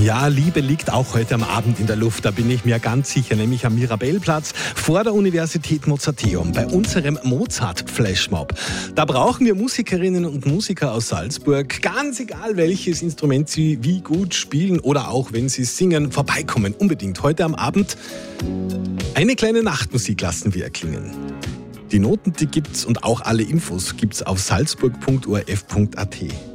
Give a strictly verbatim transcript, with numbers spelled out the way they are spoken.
Ja, Liebe liegt auch heute am Abend in der Luft, da bin ich mir ganz sicher, nämlich am Mirabellplatz vor der Universität Mozarteum bei unserem Mozart-Flashmob. Da brauchen wir Musikerinnen und Musiker aus Salzburg, ganz egal welches Instrument sie wie gut spielen oder auch wenn sie singen, vorbeikommen unbedingt. Heute am Abend eine kleine Nachtmusik lassen wir erklingen. Die Noten, die gibt's und auch alle Infos gibt's auf salzburg punkt o r f punkt a t.